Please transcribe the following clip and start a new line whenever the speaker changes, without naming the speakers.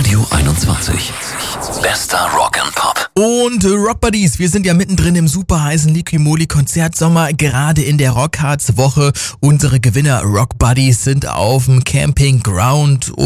Radio 21. Bester Rock and Pop.
Und Rock Buddies, wir sind ja mittendrin im super heißen Liqui-Moly Konzertsommer, gerade in der Rockharz Woche. Unsere Gewinner Rock Buddies sind auf dem Camping Ground